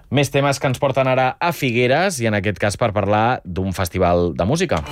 Més temes que ens porten ara a Figueres i en aquest cas per parlar d'un festival de música.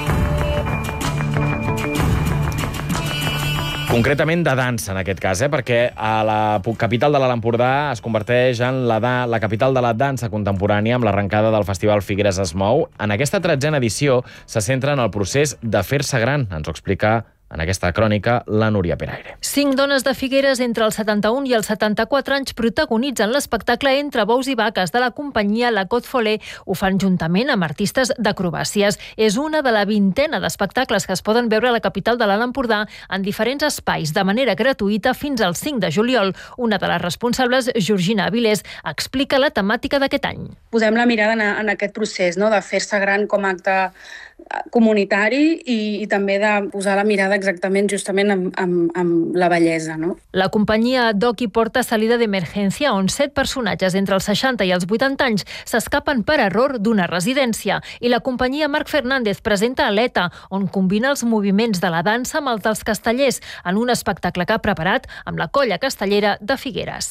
Concretament de dansa, en aquest cas, perquè a la capital de l'Alt Empordà es converteix en la capital de la dansa contemporània amb l'arrencada del Festival Figueres es mou. En aquesta 13a edició se centra en el procés de fer-se gran. Ens ho explica en aquesta crònica la Núria Peraire. 5 dones de Figueres entre els 71 i els 74 anys protagonitzen l'espectacle Entre bous i vaques de la companyia La Côte Follet. Ho fan juntament amb artistes d'acrobàcies. És una de la 20a d'espectacles que es poden veure a la capital de l'Alt Empordà en diferents espais de manera gratuïta fins al 5 de juliol. Una de les responsables, Georgina Avilés, explica la temàtica d'aquest any. Posem la mirada en aquest procés, no? De fer-se gran com a acte comunitari i també de posar la mirada exactament justament amb la bellesa, no? La companyia Doki porta Salida d'Emergència, on 7 personatges entre els 60 i els 80 anys s'escapen per error d'una residència. I la companyia Marc Fernández presenta Aleta, on combina els moviments de la dansa amb els dels castellers, en un espectacle que ha preparat amb la colla castellera de Figueres.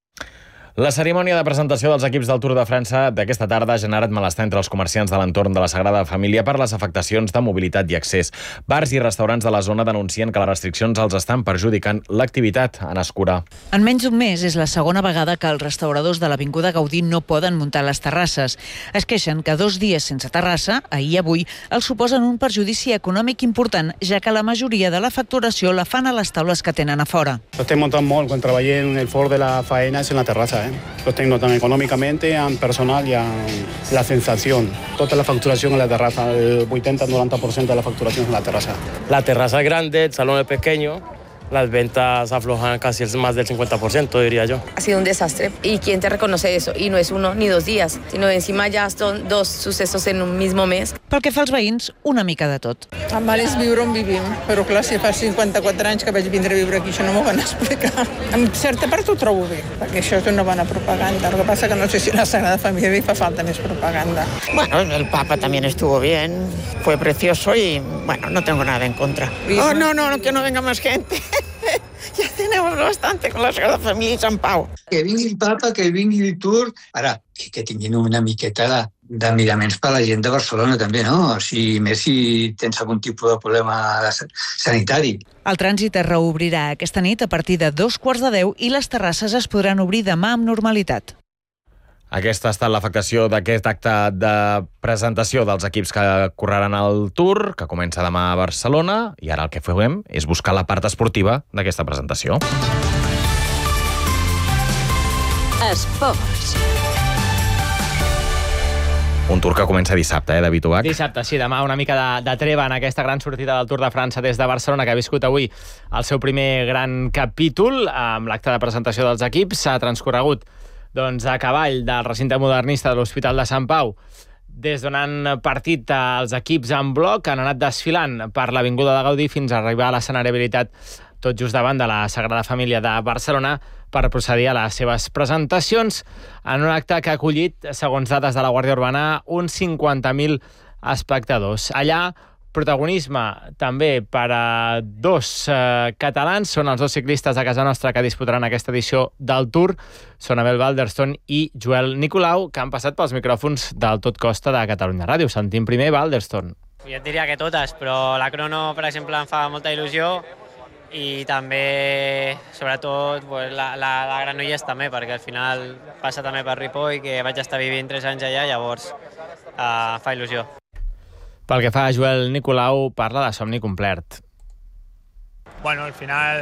La cerimònia de presentació dels equips del Tour de França d'aquesta tarda ha generat malestar entre els comerciants de l'entorn de la Sagrada Família per les afectacions de mobilitat i accés. Bars i restaurants de la zona denuncien que les restriccions els estan perjudicant l'activitat. Anna Escurà. En menys d'un mes és la segona vegada que els restauradors de l'Avinguda Gaudí no poden muntar les terrasses. Es queixen que 2 dies sense terrassa, ahir i avui, els suposen un perjudici econòmic important, ja que la majoria de la facturació la fan a les taules que tenen a fora. Estem muntant molt quan treballem en el fort de la faena és en la terrassa. Lo tengo tan económicamente, en personal y en la sensación. Toda la facturación en la terraza, el 80-90% de la facturación en la terraza. La terraza es grande, el salón es pequeño. Las ventas aflojan casi más del 50%, diría yo. Ha sido un desastre. ¿Y quién te reconoce eso? Y no es 1 ni 2 días, sino encima ya son 2 sucesos en un mismo mes. Pel que fa als veïns, una mica de tot. El mal és viure on vivim, però clar, si fa 54 anys que vaig vindre a viure aquí, això no m'ho van explicar. En certa part ho trobo bé, perquè això és una bona propaganda. El que passa que no sé si a la Sagrada Familia li fa falta més propaganda. Bueno, el Papa también estuvo bien, fue precioso y, bueno, no tengo nada en contra. Oh, no, que no venga más gente. Ja tenemos bastante con la Sagrada Família i Sant Pau. Que vingui el Papa, que vingui el Tour. Ara, que tinguin una miqueta de miraments per a la gent de Barcelona també, no? Més si tens algun tipus de problema sanitari. El trànsit es reobrirà aquesta nit a partir de 2:15 i les terrasses es podran obrir demà amb normalitat. Aquesta ha estat l'afectació d'aquest acte de presentació dels equips que correran el Tour, que comença demà a Barcelona, i ara el que fem és buscar la part esportiva d'aquesta presentació. Esports. Un Tour que comença dissabte, David Ubach? Dissabte, sí, demà una mica de treva en aquesta gran sortida del Tour de França des de Barcelona, que ha viscut avui el seu primer gran capítol amb l'acte de presentació dels equips. S'ha transcorregut a cavall del recinte modernista de l'Hospital de Sant Pau, des d'on han partit els equips en bloc, han anat desfilant per l'Avinguda de Gaudí fins a arribar a l'escenari habilitat tot just davant de la Sagrada Família de Barcelona per procedir a les seves presentacions en un acte que ha acollit, segons dades de la Guàrdia Urbana, uns 50.000 espectadors. Allà, protagonisme també per a 2 catalans, són els 2 ciclistes de casa nostra que disputaran aquesta edició del Tour, són Abel Balderston i Joel Nicolau, que han passat pels micròfons del Tot Costa de Catalunya Ràdio. Sentim primer Balderston. Jo et diria que totes, però la crono, per exemple, em fa molta il·lusió i també, sobretot, la Granollers també, perquè al final passa també per Ripoll, que vaig estar vivint 3 anys allà, llavors fa il·lusió. Pel que fa a Joel Nicolau, parla de somni complert. Bueno, al final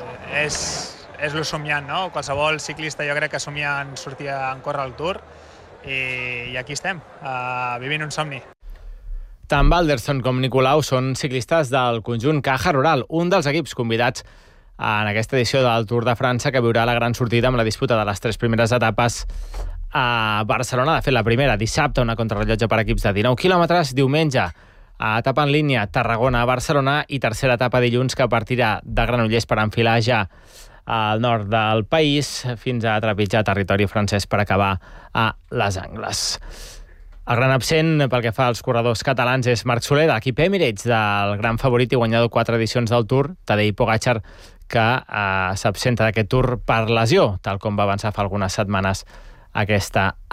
és lo somiant, no? Qualsevol ciclista jo crec que somia en sortir a córrer al Tour i aquí estem, vivint un somni. Tant Balderston com Nicolau són ciclistes del conjunt Caja Rural, un dels equips convidats en aquesta edició del Tour de França, que viurà la gran sortida amb la disputa de les 3 primeres etapes a Barcelona. De fet, la primera, dissabte, una contrarrellotge per equips de 19 quilòmetres, diumenge, etapa en línia Tarragona a Barcelona i tercera etapa dilluns, que partirà de Granollers per enfilar ja al nord del país fins a trepitjar territori francès per acabar a Les Angles. El gran absent pel que fa als corredors catalans és Marc Soler, de l'equip Emirates, del gran favorit i guanyador 4 edicions del Tour, Tadej Pogačar, que s'absenta d'aquest Tour per lesió, tal com va avançar fa algunes setmanes aquesta